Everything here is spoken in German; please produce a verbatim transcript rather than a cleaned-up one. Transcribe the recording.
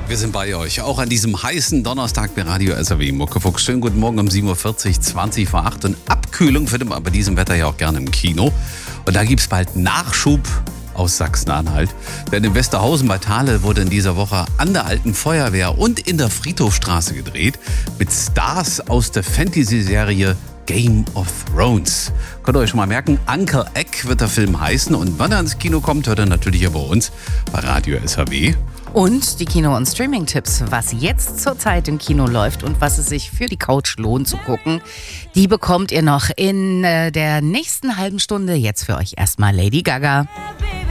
Wir sind bei euch, auch an diesem heißen Donnerstag bei Radio S R W. Muckefuchs, schönen guten Morgen um sieben Uhr vierzig, zwanzig vor acht. Und Abkühlung findet man bei diesem Wetter ja auch gerne im Kino. Und da gibt es bald Nachschub aus Sachsen-Anhalt. Denn in Westerhausen bei Thale wurde in dieser Woche an der Alten Feuerwehr und in der Friedhofstraße gedreht mit Stars aus der Fantasy-Serie Game of Thrones. Könnt ihr euch schon mal merken, Uncle Egg wird der Film heißen. Und wann er ins Kino kommt, hört er natürlich hier bei uns bei Radio S R W. Und die Kino- und Streaming-Tipps, was jetzt zurzeit im Kino läuft und was es sich für die Couch lohnt zu gucken, die bekommt ihr noch in äh, der nächsten halben Stunde. Jetzt für euch erstmal Lady Gaga.